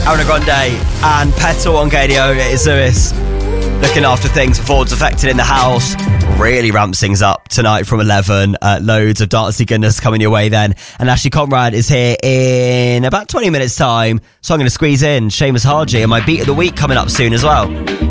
Ariana Grande and Petal on KDO. It's Lewis looking after things. Ford's Affected in the house. Really ramps things up tonight from 11. Loads of dancey goodness coming your way then. And Ashley Conrad is here in about 20 minutes time. So I'm going to squeeze in Seamus Haji and my beat of the week coming up soon as well.